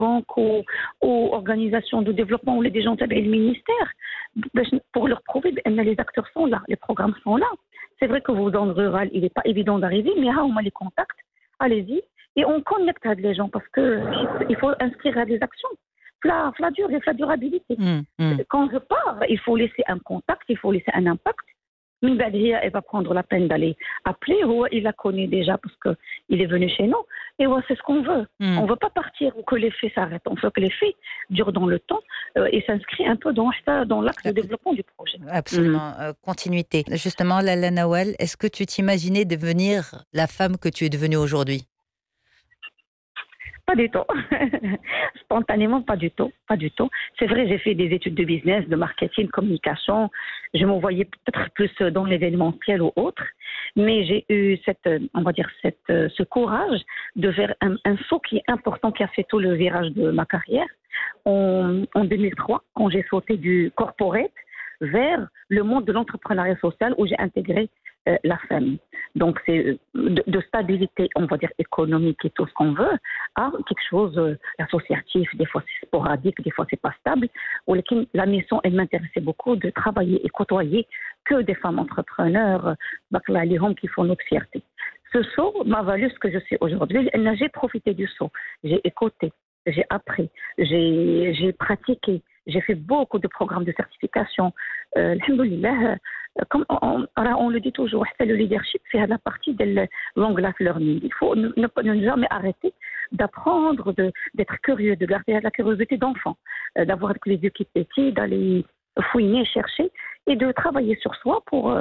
banques, aux organisations de développement ou les gens et le ministère pour leur prouver que les acteurs sont là, les programmes sont là. C'est vrai que vous, dans le rural, il n'est pas évident d'arriver, mais on a les contacts, allez-y, et on connecte avec les gens parce qu'il faut inscrire des actions. La durabilité. Quand je pars, il faut laisser un contact, il faut laisser un impact. Mais elle va prendre la peine d'aller appeler. Il la connaît déjà parce qu'il est venu chez nous. Et c'est ce qu'on veut. On ne veut pas partir ou que les faits s'arrêtent. On veut que les faits durent dans le temps et s'inscrivent un peu dans l'axe de développement du projet. Absolument. Continuité. Justement, Lalla Nawal, est-ce que tu t'imaginais devenir la femme que tu es devenue aujourd'hui ? Pas du tout. Spontanément, pas du tout. C'est vrai, j'ai fait des études de business, de marketing, communication. Je me voyais peut-être plus dans l'événementiel ou autre. Mais j'ai eu ce courage de faire un saut qui est important, qui a fait tout le virage de ma carrière. En 2003, quand j'ai sauté du corporate vers le monde de l'entrepreneuriat social où j'ai intégré la famille. Donc, c'est de stabilité, on va dire, économique et tout ce qu'on veut, à quelque chose associatif. Des fois, c'est sporadique, des fois, c'est pas stable. La mission, elle m'intéressait beaucoup de travailler et côtoyer que des femmes entrepreneurs, qui font notre fierté. Ce saut m'a valu ce que je suis aujourd'hui. J'ai profité du saut. J'ai écouté, j'ai appris, j'ai pratiqué. J'ai fait beaucoup de programmes de certification. Alhamdoulilah, comme on le dit toujours, le leadership, c'est la partie de long life learning. Il faut ne jamais arrêter d'apprendre, d'être curieux, de garder la curiosité d'enfant, d'avoir les yeux qui pétillent, d'aller fouiner, chercher et de travailler sur soi pour...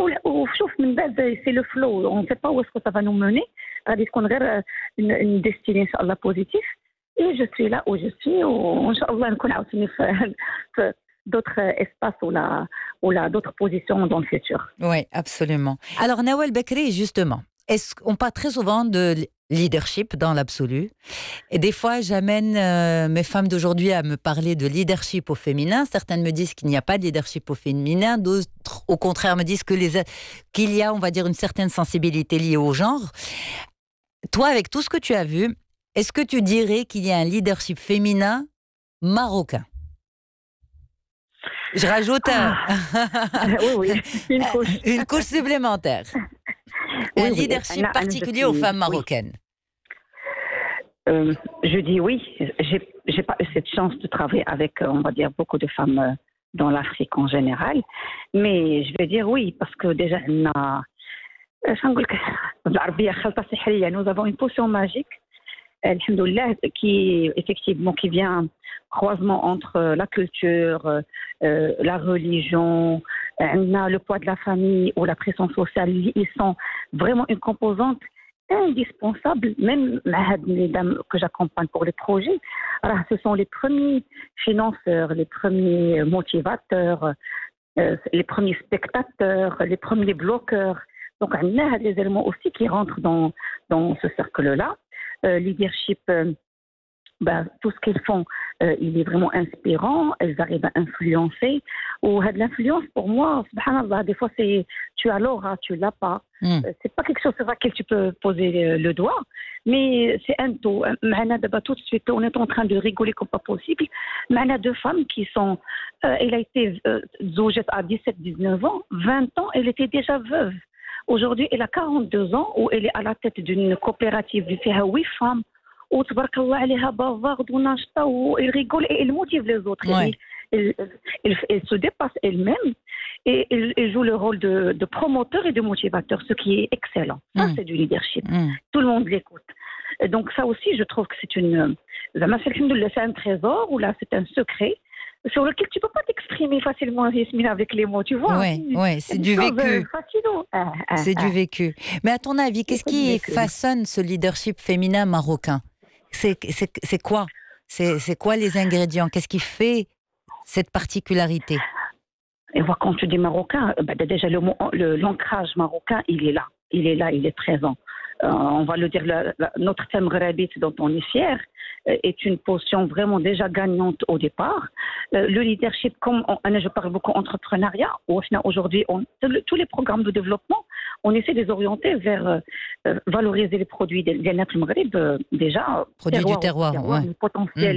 c'est le flow, on ne sait pas où est-ce que ça va nous mener, est-ce qu'on a une destinée inchallah positive. Et je suis là où je suis, Inch'Allah, nous d'autres espaces ou d'autres positions dans le futur. Oui, absolument. Alors, Nawal Bekri, justement, on parle très souvent de leadership dans l'absolu. Et des fois, j'amène mes femmes d'aujourd'hui à me parler de leadership au féminin. Certaines me disent qu'il n'y a pas de leadership au féminin. D'autres, au contraire, me disent qu'il y a, on va dire, une certaine sensibilité liée au genre. Toi, avec tout ce que tu as vu, est-ce que tu dirais qu'il y a un leadership féminin marocain ? Je rajoute une couche supplémentaire. Un leadership particulier aux femmes marocaines. Je dis oui. J'ai pas eu cette chance de travailler avec, on va dire, beaucoup de femmes dans l'Afrique en général. Mais je vais dire oui, parce que déjà, nous avons une potion magique. Alhamdoulilah, qui vient croisement entre la culture, la religion, le poids de la famille ou la pression sociale. Ils sont vraiment une composante indispensable, même les dames que j'accompagne pour les projets. Alors, ce sont les premiers financeurs, les premiers motivateurs, les premiers spectateurs, les premiers bloqueurs. Donc, on a des éléments aussi qui rentrent dans ce cercle-là. Leadership, tout ce qu'elles font, il est vraiment inspirant. Elles arrivent à influencer. Ou l'influence, pour moi, subhanallah, des fois, tu as l'aura, tu l'as pas. C'est pas quelque chose sur laquelle tu peux poser le doigt, mais c'est un tout. Tout de suite, on est en train de rigoler comme pas possible. On a deux femmes qui sont... elle a été zoujette à 17-19 ans. 20 ans, elle était déjà veuve. Aujourd'hui, elle a 42 ans, où elle est à la tête d'une coopérative. Elle fait 8 femmes. Où, tabarakallah, elle est bavarde, ou nashta, où elle rigole et elle motive les autres. Ouais. Elle se dépasse elle-même et elle joue le rôle de promoteur et de motivateur, ce qui est excellent. Ça, c'est du leadership. Tout le monde l'écoute. Et donc, ça aussi, je trouve que c'est un trésor, ou là, c'est un secret sur lequel tu ne peux pas t'exprimer facilement, Yasmine, avec les mots, tu vois. Oui, c'est du vécu. C'est du vécu. Mais à ton avis, qu'est-ce qui façonne ce leadership féminin marocain ? C'est quoi ? C'est quoi les ingrédients ? Qu'est-ce qui fait cette particularité ? Et voilà, quand tu dis marocain, déjà l'ancrage marocain, il est là, il est présent. On va le dire, notre thème Gharabit dont on est fier est une potion vraiment déjà gagnante au départ. le leadership, comme je parle beaucoup entrepreneuriat, où aujourd'hui, tous les programmes de développement, on essaie de les orienter vers valoriser les produits des Maghreb, déjà, Produit du terroir, le potentiel